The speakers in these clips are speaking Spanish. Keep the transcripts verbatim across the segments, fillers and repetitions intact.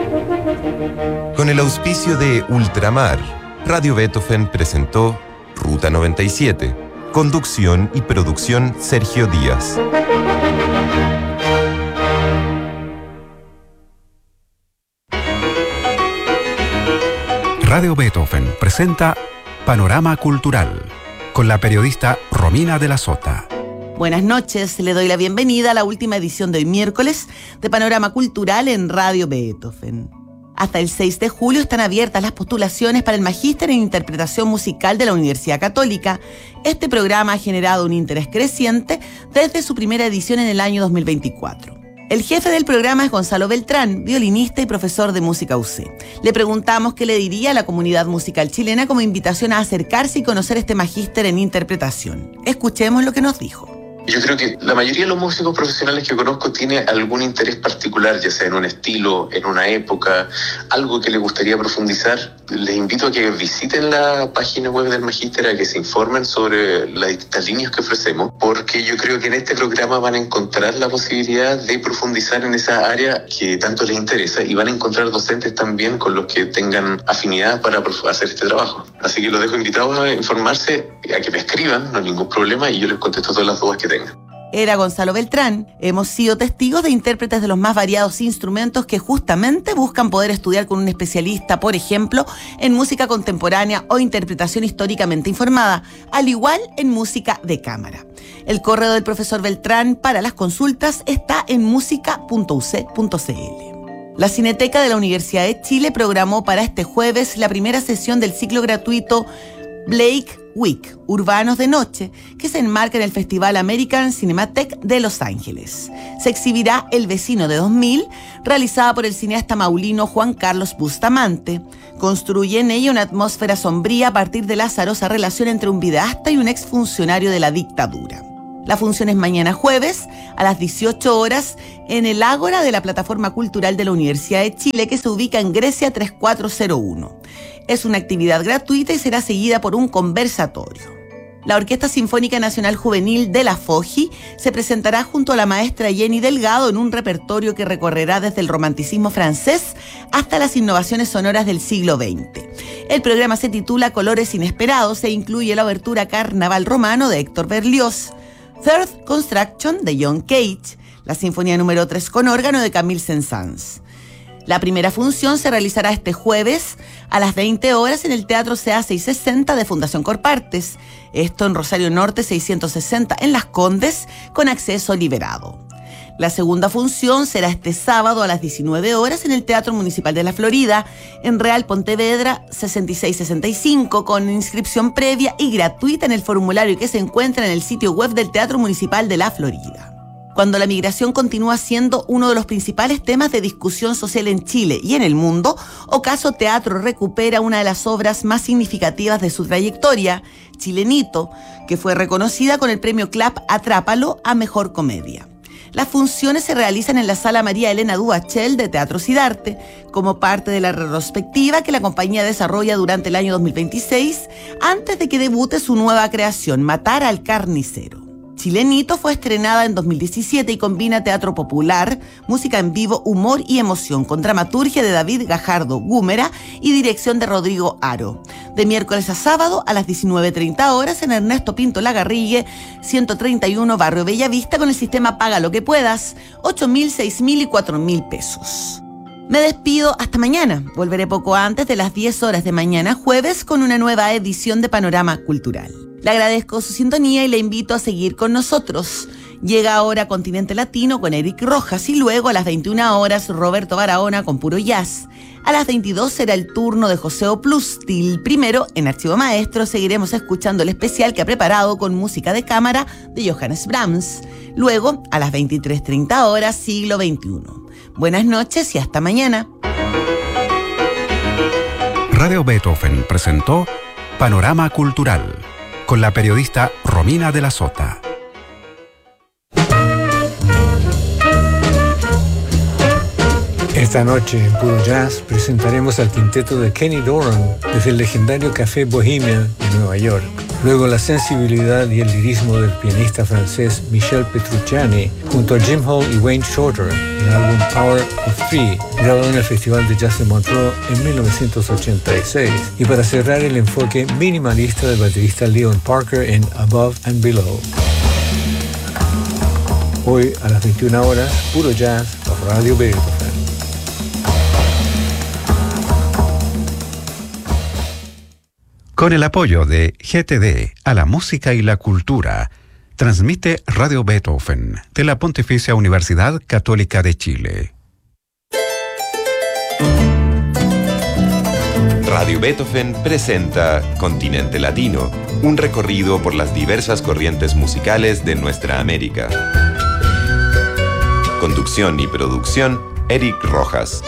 Con el auspicio de Ultramar, Radio Beethoven presentó Ruta noventa y siete. Conducción y producción Sergio Díaz. Radio Beethoven presenta Panorama Cultural con la periodista Romina de la Sota. Buenas noches, le doy la bienvenida a la última edición de hoy miércoles de Panorama Cultural en Radio Beethoven. Hasta el seis de julio están abiertas las postulaciones para el Magíster en Interpretación Musical de la Universidad Católica. Este programa ha generado un interés creciente desde su primera edición en el año dos mil veinticuatro. El jefe del programa es Gonzalo Beltrán, violinista y profesor de música U C. Le preguntamos qué le diría a la comunidad musical chilena como invitación a acercarse y conocer este Magíster en Interpretación. Escuchemos lo que nos dijo. Yo creo que la mayoría de los músicos profesionales que conozco tiene algún interés particular, ya sea en un estilo, en una época, algo que les gustaría profundizar. Les invito a que visiten la página web del Magíster, a que se informen sobre las distintas líneas que ofrecemos, porque yo creo que en este programa van a encontrar la posibilidad de profundizar en esa área que tanto les interesa y van a encontrar docentes también con los que tengan afinidad para hacer este trabajo. Así que los dejo invitados a informarse, a que me escriban, no hay ningún problema, y yo les contesto todas las dudas que tengan. Era Gonzalo Beltrán. Hemos sido testigos de intérpretes de los más variados instrumentos que justamente buscan poder estudiar con un especialista, por ejemplo, en música contemporánea o interpretación históricamente informada, al igual en música de cámara. El correo del profesor Beltrán para las consultas está en música punto u ce punto ce ele. La Cineteca de la Universidad de Chile programó para este jueves la primera sesión del ciclo gratuito Blake Week, Urbanos de Noche, que se enmarca en el Festival American Cinematheque de Los Ángeles. Se exhibirá El Vecino de dos mil, realizada por el cineasta maulino Juan Carlos Bustamante. Construye en ella una atmósfera sombría a partir de la azarosa relación entre un videasta y un exfuncionario de la dictadura. La función es mañana jueves a las dieciocho horas en el Ágora de la Plataforma Cultural de la Universidad de Chile, que se ubica en Grecia tres cuatro cero uno. Es una actividad gratuita y será seguida por un conversatorio. La Orquesta Sinfónica Nacional Juvenil de la FOJI se presentará junto a la maestra Jenny Delgado en un repertorio que recorrerá desde el romanticismo francés hasta las innovaciones sonoras del siglo veinte. El programa se titula Colores Inesperados e incluye la obertura Carnaval Romano de Héctor Berlioz, Third Construction de John Cage, la Sinfonía número tres con órgano de Camille Saint-Saëns. La primera función se realizará este jueves a las veinte horas en el Teatro C A seiscientos sesenta de Fundación Corpartes, esto en Rosario Norte seiscientos sesenta en Las Condes, con acceso liberado. La segunda función será este sábado a las diecinueve horas en el Teatro Municipal de la Florida, en Real Pontevedra sesenta y seis sesenta y cinco, con inscripción previa y gratuita en el formulario que se encuentra en el sitio web del Teatro Municipal de la Florida. Cuando la migración continúa siendo uno de los principales temas de discusión social en Chile y en el mundo, Ocaso Teatro recupera una de las obras más significativas de su trayectoria, Chilenito, que fue reconocida con el premio CLAP Atrápalo a Mejor Comedia. Las funciones se realizan en la Sala María Elena Duhachel de Teatro Sidarte, como parte de la retrospectiva que la compañía desarrolla durante el año dos mil veintiséis, antes de que debute su nueva creación, Matar al Carnicero. Chilenito fue estrenada en dos mil diecisiete y combina teatro popular, música en vivo, humor y emoción, con dramaturgia de David Gajardo Gúmera y dirección de Rodrigo Aro. De miércoles a sábado a las diecinueve treinta horas en Ernesto Pinto Lagarrigue, ciento treinta y uno, Barrio Bellavista, con el sistema Paga lo que puedas, ocho mil, seis mil y cuatro mil pesos. Me despido hasta mañana. Volveré poco antes de las diez horas de mañana jueves con una nueva edición de Panorama Cultural. Le agradezco su sintonía y le invito a seguir con nosotros. Llega ahora Continente Latino con Eric Rojas y luego a las veintiuna horas Roberto Barahona con Puro Jazz. A las veintidós será el turno de José Oplustil. Primero, en Archivo Maestro, seguiremos escuchando el especial que ha preparado con música de cámara de Johannes Brahms. Luego, a las veintitrés treinta horas, Siglo veintiuno. Buenas noches y hasta mañana. Radio Beethoven presentó Panorama Cultural con la periodista Romina de la Sota. Esta noche en Puro Jazz presentaremos al quinteto de Kenny Dorham desde el legendario Café Bohemia de Nueva York. Luego la sensibilidad y el lirismo del pianista francés Michel Petrucciani junto a Jim Hall y Wayne Shorter en el álbum Power of Three, grabado en el Festival de Jazz de Montreux en mil novecientos ochenta y seis. Y para cerrar, el enfoque minimalista del baterista Leon Parker en Above and Below. Hoy a las veintiuna horas, puro jazz por Radio Beethoven. Con el apoyo de G T D a la música y la cultura, transmite Radio Beethoven de la Pontificia Universidad Católica de Chile. Radio Beethoven presenta Continente Latino, un recorrido por las diversas corrientes musicales de nuestra América. Conducción y producción, Eric Rojas.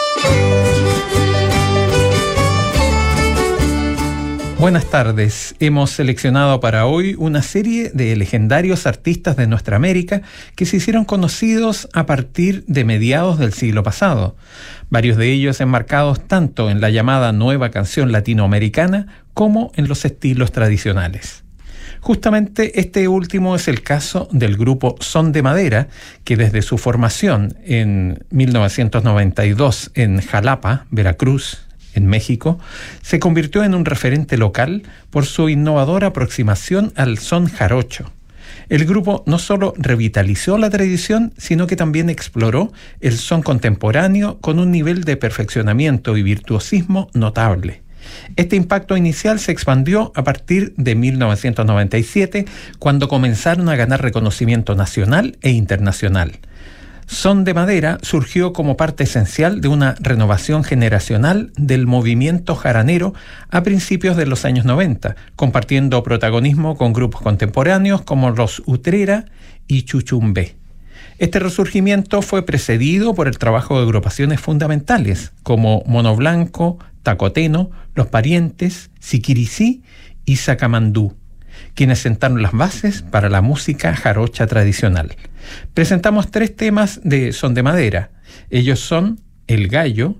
Buenas tardes. Hemos seleccionado para hoy una serie de legendarios artistas de nuestra América que se hicieron conocidos a partir de mediados del siglo pasado. Varios de ellos enmarcados tanto en la llamada nueva canción latinoamericana como en los estilos tradicionales. Justamente este último es el caso del grupo Son de Madera, que desde su formación en mil novecientos noventa y dos en Jalapa, Veracruz, en México, se convirtió en un referente local por su innovadora aproximación al son jarocho. El grupo no solo revitalizó la tradición, sino que también exploró el son contemporáneo con un nivel de perfeccionamiento y virtuosismo notable. Este impacto inicial se expandió a partir de mil novecientos noventa y siete, cuando comenzaron a ganar reconocimiento nacional e internacional. Son de Madera surgió como parte esencial de una renovación generacional del movimiento jaranero a principios de los años noventa, compartiendo protagonismo con grupos contemporáneos como los Utrera y Chuchumbé. Este resurgimiento fue precedido por el trabajo de agrupaciones fundamentales como Mono Blanco, Tacoteno, Los Parientes, Siquiricí y Sacamandú, quienes sentaron las bases para la música jarocha tradicional. Presentamos tres temas de Son de Madera. Ellos son El Gallo,